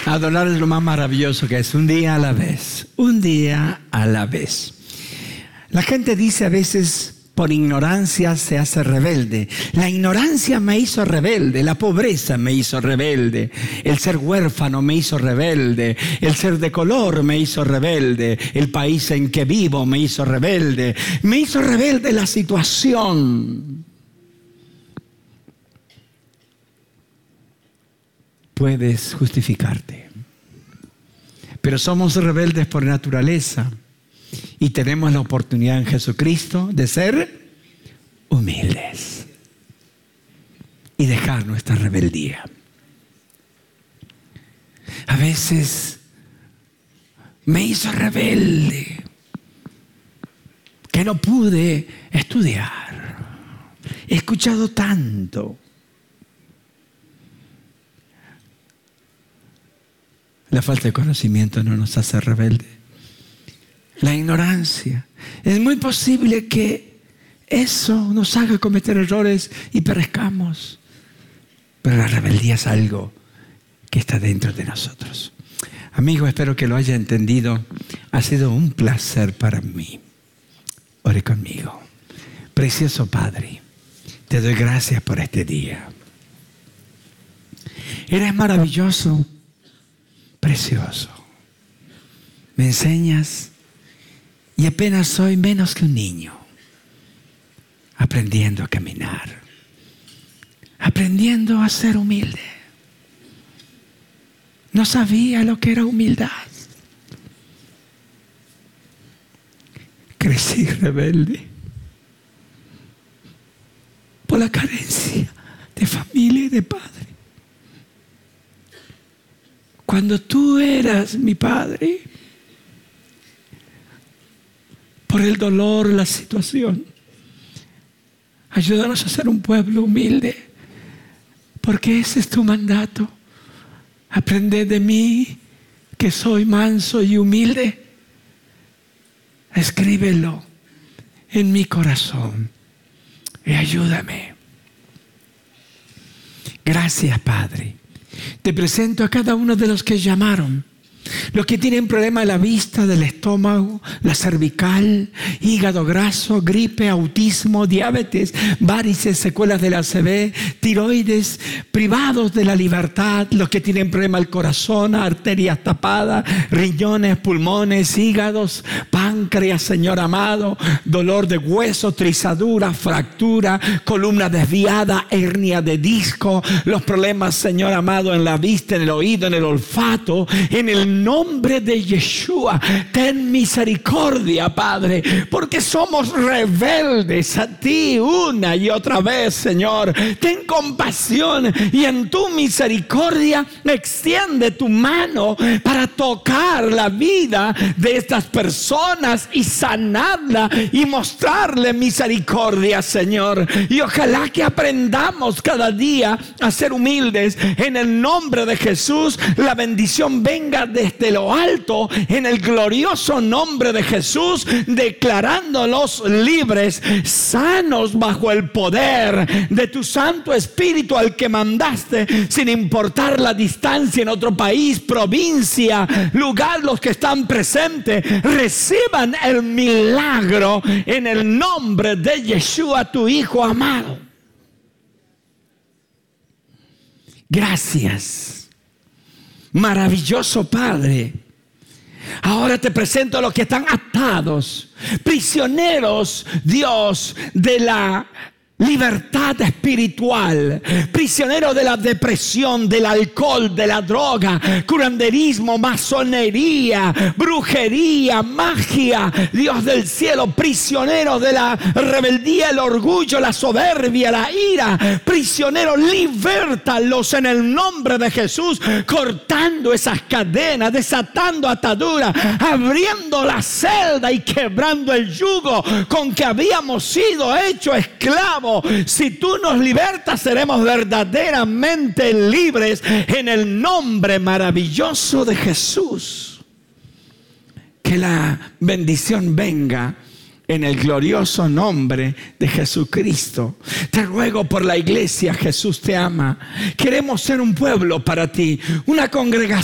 Adorar es lo más maravilloso que es, un día a la vez, un día a la vez. La gente dice a veces, por ignorancia se hace rebelde. La ignorancia me hizo rebelde, la pobreza me hizo rebelde, el ser huérfano me hizo rebelde, el ser de color me hizo rebelde, el país en que vivo me hizo rebelde la situación. Puedes justificarte, pero somos rebeldes por naturaleza. Y tenemos la oportunidad en Jesucristo de ser humildes y dejar nuestra rebeldía. A veces me hizo rebelde que no pude estudiar. He escuchado tanto. La falta de conocimiento no nos hace rebeldes. La ignorancia. Es muy posible que eso nos haga cometer errores y perezcamos. Pero la rebeldía es algo que está dentro de nosotros. Amigo, espero que lo haya entendido. Ha sido un placer para mí. Ore conmigo. Precioso Padre, te doy gracias por este día. Eres maravilloso, precioso. Me enseñas. Y apenas soy menos que un niño, aprendiendo a caminar, aprendiendo a ser humilde. No sabía lo que era humildad. Crecí rebelde por la carencia de familia y de padre. Cuando tú eras mi padre, por el dolor, la situación, ayúdanos a ser un pueblo humilde, porque ese es tu mandato. Aprended de mí, que soy manso y humilde. Escríbelo en mi corazón y ayúdame. Gracias, Padre. Te presento a cada uno de los que llamaron. Los que tienen problemas de la vista, del estómago, la cervical, hígado graso, gripe, autismo, diabetes, varices, secuelas del ACV, tiroides, privados de la libertad, los que tienen problemas del corazón, arterias tapadas, riñones, pulmones, hígados, páncreas, Señor amado, dolor de hueso, trizadura, fractura, columna desviada, hernia de disco, los problemas, Señor amado, en la vista, en el oído, en el olfato, en el nombre de Yeshua, ten misericordia, Padre, porque somos rebeldes a ti una y otra vez, Señor. Ten compasión y en tu misericordia extiende tu mano para tocar la vida de estas personas y sanarla y mostrarle misericordia, Señor. Y ojalá que aprendamos cada día a ser humildes. En el nombre de Jesús, la bendición venga desde lo alto, en el glorioso nombre de Jesús, declarándolos libres, sanos bajo el poder de tu Santo Espíritu al que mandaste, sin importar la distancia en otro país, provincia, lugar, los que están presentes, reciban el milagro en el nombre de Yeshua, tu Hijo amado. Gracias. Maravilloso Padre. Ahora te presento a los que están atados, prisioneros, Dios, de la libertad espiritual, prisioneros de la depresión, del alcohol, de la droga, curanderismo, masonería, brujería, magia, Dios del cielo, prisioneros de la rebeldía, el orgullo, la soberbia, la ira, prisioneros, libértalos en el nombre de Jesús, cortando esas cadenas, desatando ataduras, abriendo la celda y quebrando el yugo con que habíamos sido hechos esclavos. Si tú nos libertas, seremos verdaderamente libres en el nombre maravilloso de Jesús. Que la bendición venga en el glorioso nombre de Jesucristo. Te ruego por la iglesia. Jesús te ama. Queremos ser un pueblo para ti, una congregación